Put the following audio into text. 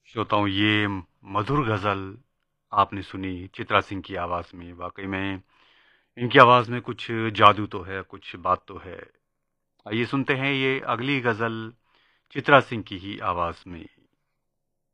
श्रोताओं, ये मधुर गज़ल आपने सुनी चित्रा सिंह की आवाज़ में। वाक़ई में इनकी आवाज़ में कुछ जादू तो है, कुछ बात तो है। आइए सुनते हैं ये अगली गज़ल चित्रा सिंह की ही आवाज़ में।